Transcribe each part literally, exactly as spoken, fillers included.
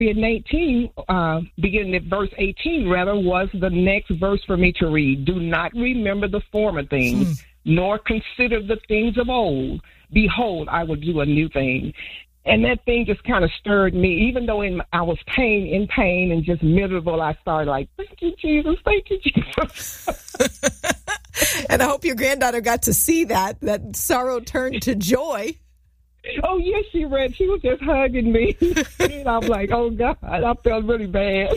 in eighteen, uh, beginning at verse eighteen, rather, was the next verse for me to read. Do not remember the former things, mm. nor consider the things of old. Behold, I will do a new thing. And that thing just kind of stirred me. Even though in, I was pain in pain and just miserable, I started like, thank you, Jesus, thank you, Jesus. And I hope your granddaughter got to see that, that sorrow turned to joy. Oh, yes, she read. She was just hugging me. And I'm like, oh, God, I felt really bad.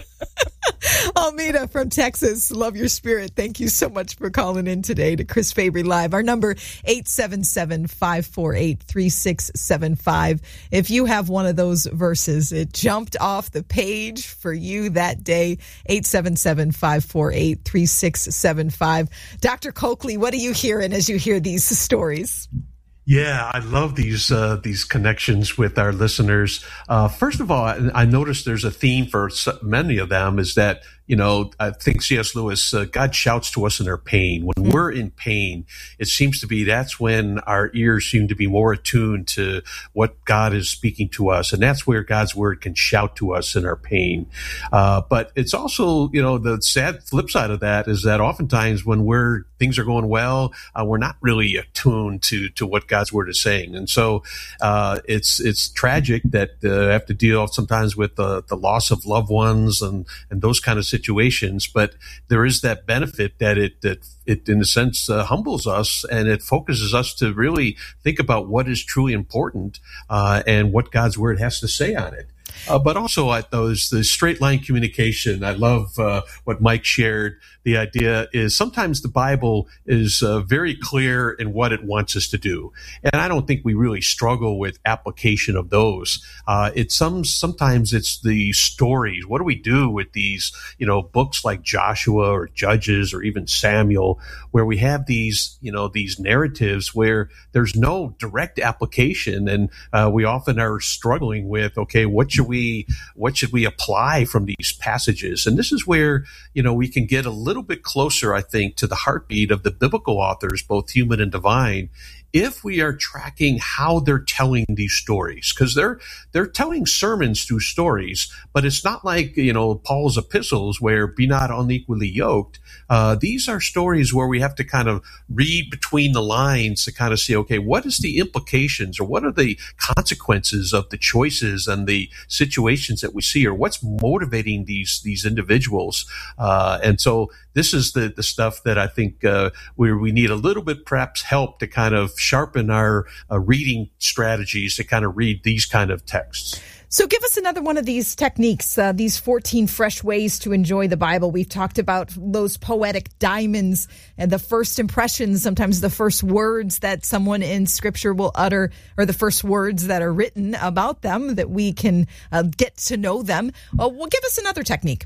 Almeida from Texas, love your spirit. Thank you so much for calling in today to Chris Fabry Live. Our number, eight seven seven, five four eight, three six seven five. If you have one of those verses, it jumped off the page for you that day, eight seven seven, five four eight, three six seven five. Doctor Coakley, what are you hearing as you hear these stories? Yeah, I love these uh, these connections with our listeners. Uh, first of all, I, I noticed there's a theme for so many of them is that, you know, I think C S. Lewis, uh, God shouts to us in our pain. When we're in pain, it seems to be that's when our ears seem to be more attuned to what God is speaking to us. And that's where God's word can shout to us in our pain. Uh, but it's also, you know, the sad flip side of that is that oftentimes when we're things are going well, uh, we're not really attuned to, to what God's word is saying. And so uh, it's it's tragic that uh, I have to deal sometimes with the, the loss of loved ones and, and those kind of situations, but there is that benefit that it that it in a sense uh, humbles us and it focuses us to really think about what is truly important uh, and what God's word has to say on it. Uh, but also at those the straight line communication. I love uh, what Mike shared. The idea is sometimes the Bible is uh, very clear in what it wants us to do, and I don't think we really struggle with application of those. Uh, it's some sometimes it's the stories. What do we do with these, you know, books like Joshua or Judges or even Samuel, where we have these, you know, these narratives where there's no direct application, and uh, we often are struggling with, okay, what should we what should we apply from these passages? And this is where, you know, we can get a little bit closer, I think, to the heartbeat of the biblical authors, both human and divine, if we are tracking how they're telling these stories, because they're they're telling sermons through stories, but it's not like, you know, Paul's epistles where be not unequally yoked. Uh, these are stories where we have to kind of read between the lines to kind of see, okay, what is the implications or what are the consequences of the choices and the situations that we see, or what's motivating these these individuals? Uh, and so this is the the stuff that I think uh, where we need a little bit perhaps help to kind of sharpen our uh, reading strategies to kind of read these kind of texts. So give us another one of these techniques, uh, these fourteen fresh ways to enjoy the Bible. We've talked about those poetic diamonds and the first impressions, sometimes the first words that someone in Scripture will utter, or the first words that are written about them that we can uh, get to know them. Uh, well, give us another technique.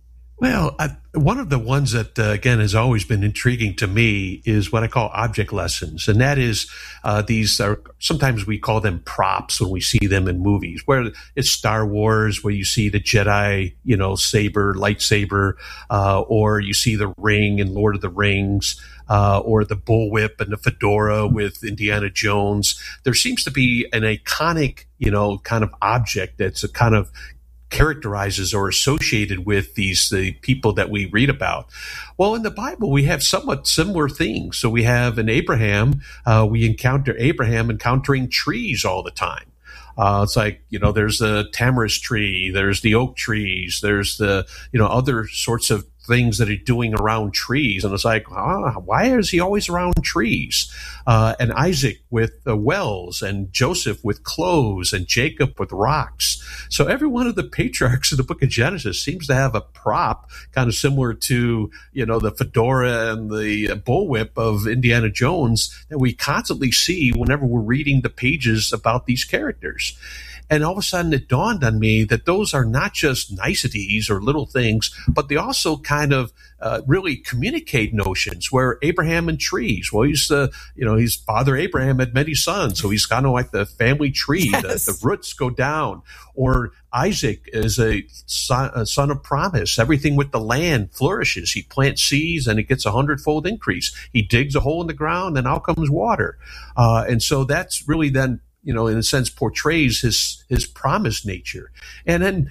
Well, I, one of the ones that, uh, again, has always been intriguing to me is what I call object lessons. And that is, uh, these are, sometimes we call them props when we see them in movies, where it's Star Wars, where you see the Jedi, you know, saber, lightsaber, uh, or you see the ring in Lord of the Rings, uh, or the bullwhip and the fedora with Indiana Jones. There seems to be an iconic, you know, kind of object that's a kind of characterizes or associated with these the people that we read about. Well, in the Bible, we have somewhat similar things. So we have in Abraham, uh, we encounter Abraham encountering trees all the time. Uh, it's like, you know, there's the tamarisk tree, there's the oak trees, there's the, you know, other sorts of things that are doing around trees. And it's like, ah, why is he always around trees? Uh, and Isaac with the wells, and Joseph with clothes, and Jacob with rocks. So every one of the patriarchs in the book of Genesis seems to have a prop kind of similar to, you know, the fedora and the bullwhip of Indiana Jones that we constantly see whenever we're reading the pages about these characters. And all of a sudden it dawned on me that those are not just niceties or little things, but they also kind of uh, really communicate notions, where Abraham and trees. Well, he's, uh, you know, his father Abraham had many sons, so he's kind of like the family tree. Yes. The, the roots go down. Or Isaac is a son, a son of promise. Everything with the land flourishes. He plants seeds and it gets a hundredfold increase. He digs a hole in the ground and out comes water. Uh, and so that's really then you know, in a sense, portrays his his promised nature. And then